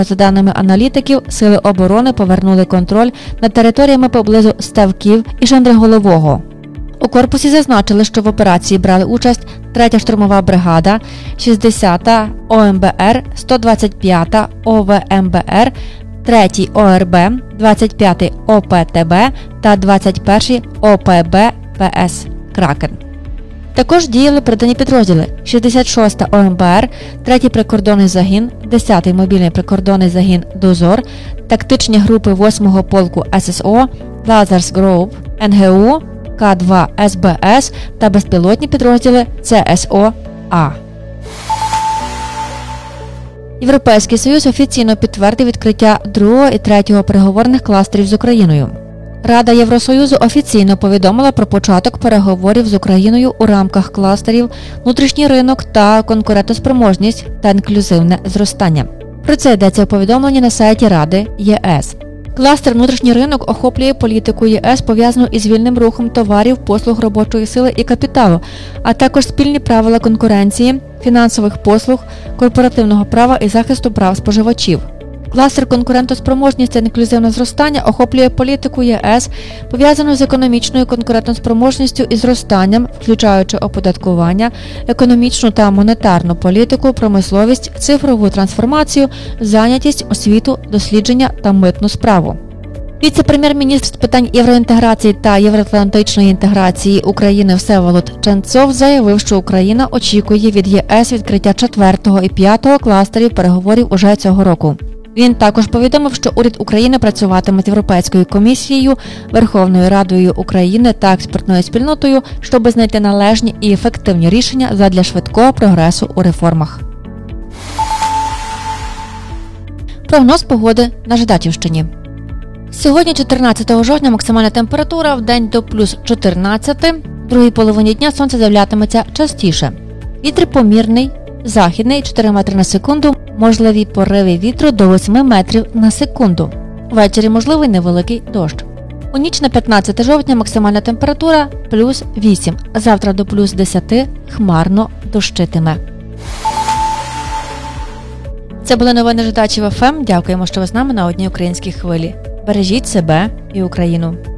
цього, за даними аналітиків, сили оборони повернули контроль над територіями поблизу Ставків і Шандриголового. У корпусі зазначили, що в операції брали участь 3-я штурмова бригада, 60-та ОМБР, 125-та ОВМБР, 3-й ОРБ, 25-й ОПТБ та 21-й ОПБ ПС «Кракен». Також діяли передані підрозділи 66-та ОМБР, 3-й прикордонний загін, 10-й мобільний прикордонний загін «Дозор», тактичні групи 8-го полку ССО, Lazar's Grove, НГУ, К2 СБС та безпілотні підрозділи ЦСО-А. Європейський Союз офіційно підтвердив відкриття 2-го і 3-го переговорних кластерів з Україною. Рада Євросоюзу офіційно повідомила про початок переговорів з Україною у рамках кластерів «Внутрішній ринок та конкурентоспроможність та інклюзивне зростання». Про це йдеться у повідомленні на сайті Ради ЄС. Кластер «Внутрішній ринок» охоплює політику ЄС, пов'язану із вільним рухом товарів, послуг, робочої сили і капіталу, а також спільні правила конкуренції, фінансових послуг, корпоративного права і захисту прав споживачів. Кластер «Конкурентоспроможність та інклюзивне зростання» охоплює політику ЄС, пов'язану з економічною конкурентоспроможністю і зростанням, включаючи оподаткування, економічну та монетарну політику, промисловість, цифрову трансформацію, зайнятість, освіту, дослідження та митну справу. Віце-прем'єр-міністр з питань євроінтеграції та євроатлантичної інтеграції України Всеволод Ченцов заявив, що Україна очікує від ЄС відкриття 4-го і 5-го кластерів переговорів уже цього року. Він також повідомив, що уряд України працюватиме з Європейською комісією, Верховною Радою України та експертною спільнотою, щоб знайти належні і ефективні рішення задля швидкого прогресу у реформах. Прогноз погоди на Жидачівщині. Сьогодні, 14 жовтня, максимальна температура в день до плюс 14, в другій половині дня сонце з'являтиметься частіше. Вітер помірний, західний 4 метри на секунду, можливі пориви вітру до 8 метрів на секунду. Ввечері можливий невеликий дощ. У ніч на 15 жовтня максимальна температура плюс 8, завтра до плюс 10 хмарно дощитиме. Це були новини Жидачів ФМ. Дякуємо, що ви з нами на одній українській хвилі. Бережіть себе і Україну.